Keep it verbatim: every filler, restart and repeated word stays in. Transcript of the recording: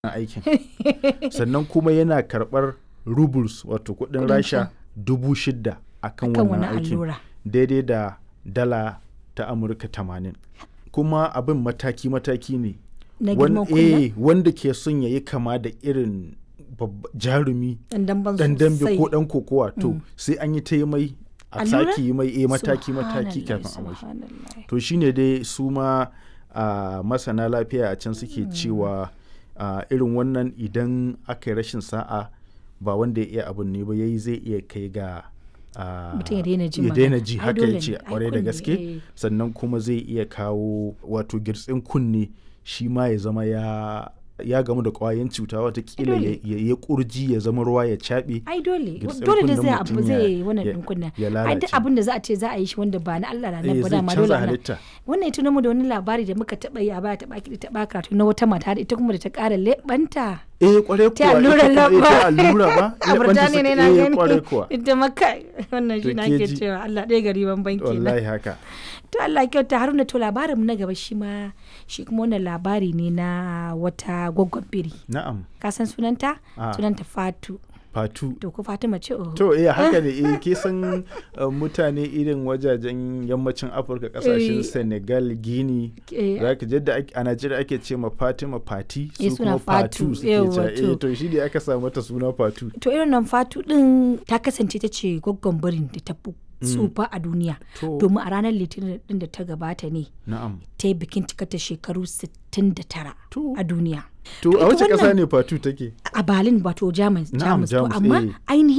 aikin. Sannan kuma yana karɓar rubles wato kuɗin Rasha dubu shida a kan wannan aikin. Daidai da dala ta Amurka tamanin. Kuma abin mataki-mataki ne. Na girman kunya? Wanda ke son ya yi kama da irin jarumi Ɗan damben ɗan dambe sosai. ko ɗan kokowa to sai an yi ta yi mai a Allura? sake yi mai eh, mataki-mataki Subhanallah, kafin a mashi. subhanallah. To shine dai su ma a masana lafiya a can suke cewa a irin wannan idan aka yi rashin sa'a ba wanda ya iya abun ne ba yayi zai iya kai ga a, Mutum ya daina jin ya daina magana. ji Ai haka dole ya ce ne, ai kwarai da kunne, gaske eh. sannan kuma zai iya kawo wato girtsin kunne shi ma ya zama ya ya gamu da ƙwayan cuta watakila ya, dole. ya, ya kurji ya zama ruwa ya caɓe Ai dole, Girtsin dole da kunnen zai mutum abu ya- zai wannan ya- ɗin kunna. ya Ai lalace. duk abin da za a ce za a yi shi wanda ba na Allah na Eh, nan ba zai dama canza dole ana. halitta. Wannan ya tuna mu da wani labari da muka taɓa yi a baya taɓa kiɗi taɓa karatu na wata mata da ita kuma da ta ƙara leɓanta. eh kwarai kuwa Ta allura ita kuma- eh, labba. ta allura ba A leɓanta Burtaniya ne suka- na eh, gani. kwarai kuwa Ita maka wannan shi To na ke ke ji. cewa Allah ɗaya gari ban banki na. wallahi haka To Allah kyauta Haruna to labarin mu na gaba shi ma shi kuma wannan labari ne na wata gwaggon biri. na'am Ka san sunanta? Ah. Sunanta Fatu. fatu To ko Fatima ce oh. to eh haka ne eh ke san uh, mutane irin wajajen yammacin Afirka kasashen Eh. Senegal Guinea Eh. zaka je da ake- a Najeriya ake ce ma Fatima Fati Eh, su suna kuma Fatu, Fatu suke yawwa, cewa to. eh to shi ne aka samu mata suna Fatu To irin nan Fatu din ta kasance ta ce gwaggon birin da ta fi tsufa a duniya. To. Domin a ranar litinin din da ta gabata ne na'am ta yi bikin cikata shekaru sittin da tara To. a duniya. to a ita wace wannan- ƙasa ne Fatu take A Berlin wato Jamus. Na'am, Jamus. To Jamus, amma eh. ainihin